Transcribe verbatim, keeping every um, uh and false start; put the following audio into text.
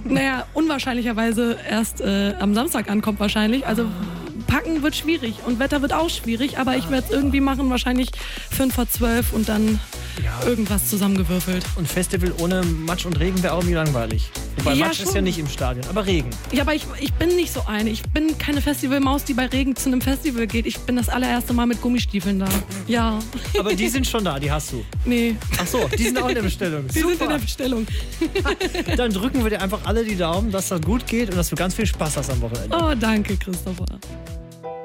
Naja, unwahrscheinlicherweise erst äh, am Samstag ankommt wahrscheinlich. Also packen wird schwierig und Wetter wird auch schwierig, aber ich werde es irgendwie machen, wahrscheinlich fünf vor zwölf und dann ja. irgendwas zusammengewürfelt. Und Festival ohne Matsch und Regen wäre auch irgendwie langweilig. Wobei ja, Matsch schon. Ist ja nicht im Stadion, aber Regen. Ja, aber ich, ich bin nicht so eine. Ich bin keine Festivalmaus, die bei Regen zu einem Festival geht. Ich bin das allererste Mal mit Gummistiefeln da. Ja. Aber die sind schon da, die hast du? Nee. Ach so, die sind auch in der Bestellung. Die Super. sind in der Bestellung. Dann drücken wir dir einfach alle die Daumen, dass das gut geht und dass du ganz viel Spaß hast am Wochenende. Oh, danke, Christopher.